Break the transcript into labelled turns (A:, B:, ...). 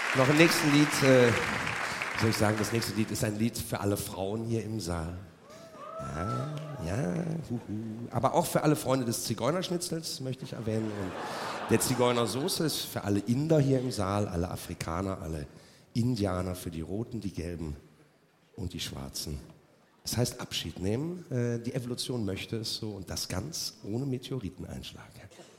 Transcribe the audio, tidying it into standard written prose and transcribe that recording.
A: Noch ein nächstes Lied, wie soll ich sagen, das nächste Lied ist ein Lied für alle Frauen hier im Saal. Ja, ja, aber auch für alle Freunde des Zigeunerschnitzels möchte ich erwähnen. Und der Zigeunersoße ist für alle Inder hier im Saal, alle Afrikaner, alle Indianer, für die Roten, die Gelben und die Schwarzen. Das heißt Abschied nehmen, die Evolution möchte es so und das ganz ohne Meteoriteneinschlag.